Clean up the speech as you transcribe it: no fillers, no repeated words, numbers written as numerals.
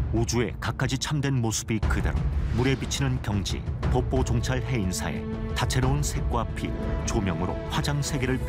우주의 갖가지 참된 모습이 그대로 물에 비치는 경지, 폭포 종찰 해인사에 다채로운 색과 빛, 조명으로 화장 세계를